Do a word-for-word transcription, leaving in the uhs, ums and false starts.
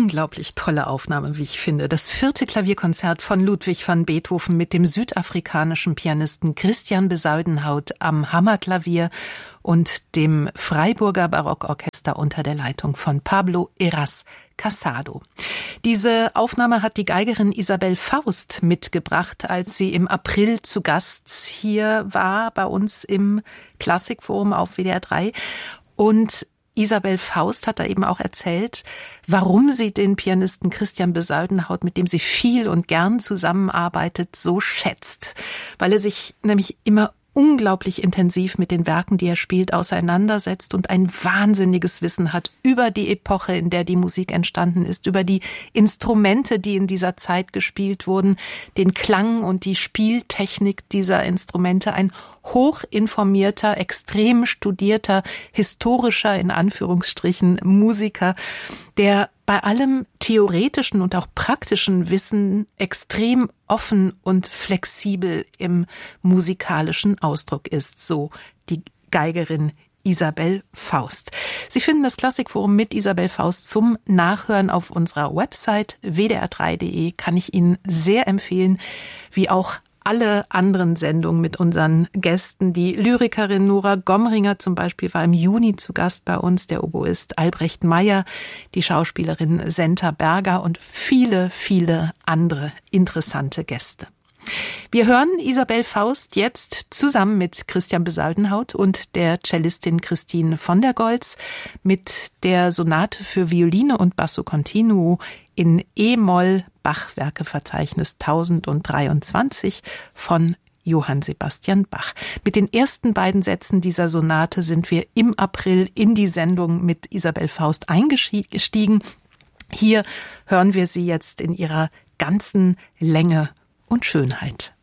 unglaublich tolle Aufnahme, wie ich finde. Das vierte Klavierkonzert von Ludwig van Beethoven mit dem südafrikanischen Pianisten Christian Bezuidenhout am Hammerklavier und dem Freiburger Barockorchester unter der Leitung von Pablo Heras Casado. Diese Aufnahme hat die Geigerin Isabelle Faust mitgebracht, als sie im April zu Gast hier war bei uns im Klassikforum auf W D R drei. Und Isabelle Faust hat da eben auch erzählt, warum sie den Pianisten Christian Bezuidenhout, mit dem sie viel und gern zusammenarbeitet, so schätzt. Weil er sich nämlich immer unglaublich intensiv mit den Werken, die er spielt, auseinandersetzt und ein wahnsinniges Wissen hat über die Epoche, in der die Musik entstanden ist, über die Instrumente, die in dieser Zeit gespielt wurden, den Klang und die Spieltechnik dieser Instrumente. Ein hochinformierter, extrem studierter, historischer, in Anführungsstrichen, Musiker, der bei allem theoretischen und auch praktischen Wissen extrem offen und flexibel im musikalischen Ausdruck ist, so die Geigerin Isabelle Faust. Sie finden das Klassikforum mit Isabelle Faust zum Nachhören auf unserer Website w d r drei punkt d e. Kann ich Ihnen sehr empfehlen, wie auch alle anderen Sendungen mit unseren Gästen. Die Lyrikerin Nora Gomringer zum Beispiel war im Juni zu Gast bei uns, der Oboist Albrecht Meyer, die Schauspielerin Senta Berger und viele, viele andere interessante Gäste. Wir hören Isabelle Faust jetzt zusammen mit Christian Bezuidenhout und der Cellistin Christine von der Goltz mit der Sonate für Violine und Basso Continuo in E-Moll, Bachwerkeverzeichnis tausenddreiundzwanzig von Johann Sebastian Bach. Mit den ersten beiden Sätzen dieser Sonate sind wir im April in die Sendung mit Isabelle Faust eingestiegen. Hier hören wir sie jetzt in ihrer ganzen Länge und Schönheit.